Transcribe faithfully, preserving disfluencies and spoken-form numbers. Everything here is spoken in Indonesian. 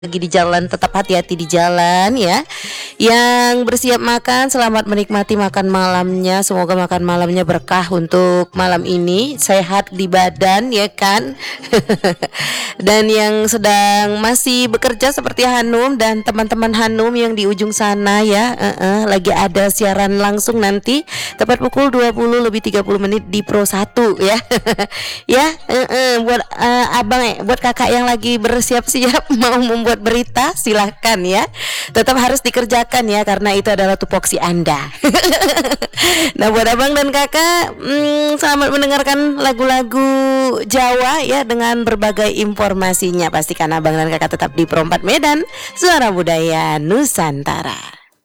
Lagi di jalan, tetap hati-hati di jalan ya. Yang bersiap makan, selamat menikmati makan malamnya. Semoga makan malamnya berkah untuk malam ini, sehat di badan ya kan. Dan yang sedang masih bekerja seperti Hanum dan teman-teman Hanum yang di ujung sana ya, uh -uh, lagi ada siaran langsung nanti tepat pukul dua puluh lebih tiga puluh menit di Pro satu ya. Ya, uh -uh, buat uh, abang eh, buat kakak yang lagi bersiap-siap mau membuat buat berita silahkan ya, tetap harus dikerjakan ya karena itu adalah tupoksi Anda. Nah buat abang dan kakak, hmm, selamat mendengarkan lagu-lagu Jawa ya dengan berbagai informasinya. Pastikan abang dan kakak tetap di Pro empat Medan, Suara Budaya Nusantara.